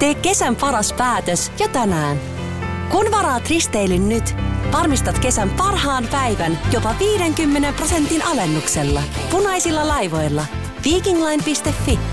Tee kesän paras päätös jo tänään. Kun varaat risteilyn nyt, varmistat kesän parhaan päivän jopa 50% alennuksella. Punaisilla laivoilla. Vikingline.fi